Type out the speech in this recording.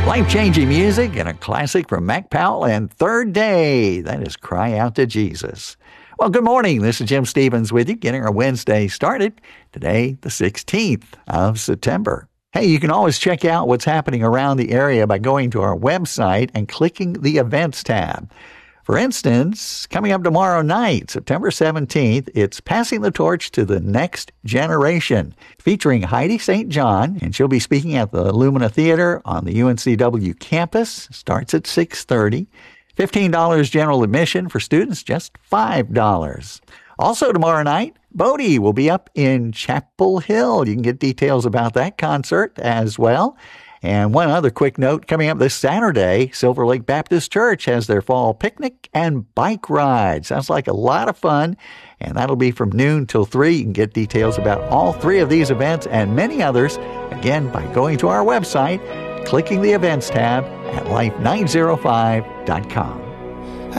Life-changing music and a classic from Mac Powell and Third Day. That is Cry Out to Jesus. Well, good morning. This is Jim Stevens with you, getting our Wednesday started. Today, the 16th of September. Hey, you can always check out what's happening around the area by going to our website and clicking the Events tab. For instance, coming up tomorrow night, September 17th, it's Passing the Torch to the Next Generation, featuring Heidi St. John, and she'll be speaking at the Lumina Theater on the UNCW campus. Starts at 6:30. $15 general admission for students, just $5. Also tomorrow night, Bodie will be up in Chapel Hill. You can get details about that concert as well. And one other quick note, coming up this Saturday, Silver Lake Baptist Church has their fall picnic and bike ride. Sounds like a lot of fun, and that'll be from noon till 3. You can get details about all 3 of these events and many others, again, by going to our website, clicking the Events tab at life905.com.